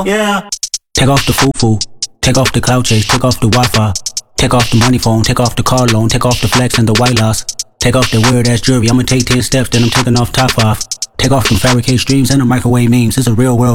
Yeah. Take off the foo-foo, take off the cloud chase, take off the Wi-Fi, take off the money phone, take off the car loan, take off the flex and the white loss, take off the weird ass jewelry. I'ma take 10 steps, then I'm taking off top off. Take off them fabricated streams and the microwave memes. It's a real world.